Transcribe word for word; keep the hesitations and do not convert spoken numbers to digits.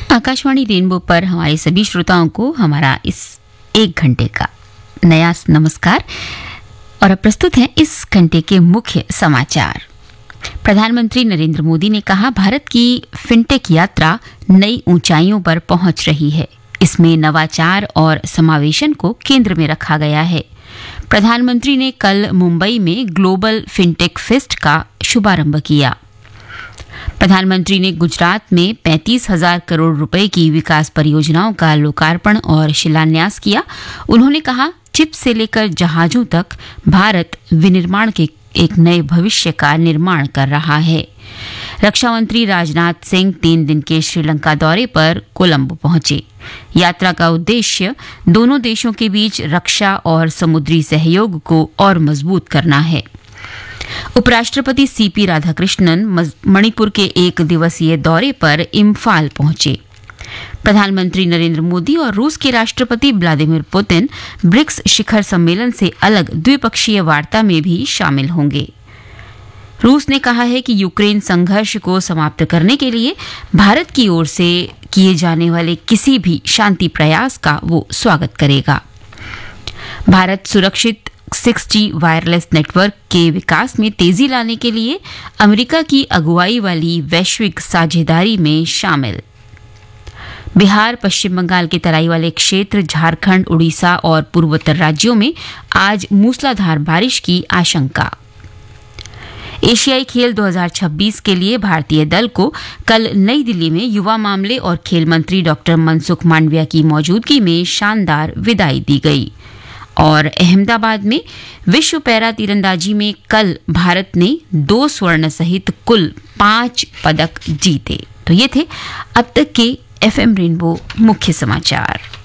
Akashvani rainbow पर हमारे सभी श्रोताओं को हमारा इस एक घंटे का नया नमस्कार। और अब प्रस्तुत है इस घंटे के मुख्य समाचार। प्रधानमंत्री नरेंद्र मोदी ने कहा, भारत की फिनटेक यात्रा नई ऊंचाइयों पर पहुंच रही है। इसमें नवाचार और समावेशन को केंद्र में रखा गया है। प्रधानमंत्री ने कल मुंबई में ग्लोबल फिनटेक फेस्ट का शुभारंभ किया। प्रधानमंत्री ने गुजरात में पैंतीस हजार करोड़ रुपए की विकास परियोजनाओं का लोकार्पण और शिलान्यास किया। उन्होंने कहा, चिप से लेकर जहाजों तक भारत विनिर्माण के एक नए भविष्य का निर्माण कर रहा है। रक्षा मंत्री राजनाथ सिंह तीन दिन के श्रीलंका दौरे पर कोलंबो पहुंचे। यात्रा का उद्देश्य दोनों देशों के बीच रक्षा और समुद्री सहयोग को और मजबूत करना है। उपराष्ट्रपति सीपी राधाकृष्णन मणिपुर के एक दिवसीय दौरे पर इम्फाल पहुंचे। प्रधानमंत्री नरेंद्र मोदी और रूस के राष्ट्रपति व्लादिमीर पुतिन ब्रिक्स शिखर सम्मेलन से अलग द्विपक्षीय वार्ता में भी शामिल होंगे। रूस ने कहा है कि यूक्रेन संघर्ष को समाप्त करने के लिए भारत की ओर से किए जाने वाले किसी भी शांति प्रयास का वो स्वागत करेगा। भारत सुरक्षित सिक्स जी वायरलेस नेटवर्क के विकास में तेजी लाने के लिए अमेरिका की अगुवाई वाली वैश्विक साझेदारी में शामिल। बिहार, पश्चिम बंगाल के तराई वाले क्षेत्र, झारखंड, उड़ीसा और पूर्वोत्तर राज्यों में आज मूसलाधार बारिश की आशंका। एशियाई खेल दो हज़ार छब्बीस के लिए भारतीय दल को कल नई दिल्ली में युवा मामले और खेल मंत्री डॉक्टर मनसुख मांडविया की मौजूदगी में शानदार विदाई दी गई। और अहमदाबाद में विश्व पैरा तीरंदाजी में कल भारत ने दो स्वर्ण सहित कुल पांच पदक जीते। तो ये थे अब तक के एफएम रेनबो मुख्य समाचार।